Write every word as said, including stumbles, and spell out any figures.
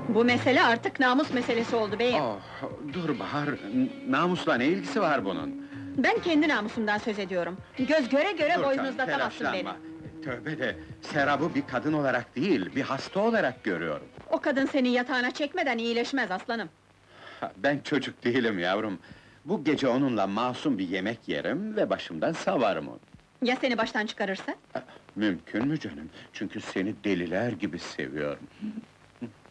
Bu mesele artık namus meselesi oldu beyim. Oh, dur Bahar, n- namusla ne ilgisi var bunun? Ben kendi namusumdan söz ediyorum. Göz göre göre Dur boynunu canım, uzlatamazsın beni. telaşlanma. Tövbe de, Serap'ı bir kadın olarak değil, bir hasta olarak görüyorum. O kadın seni yatağına çekmeden iyileşmez aslanım. Ha, ben çocuk değilim yavrum. Bu gece onunla masum bir yemek yerim ve başımdan savarım onu. Ya seni baştan çıkarırsa? Ha, mümkün mü canım? Çünkü seni deliler gibi seviyorum.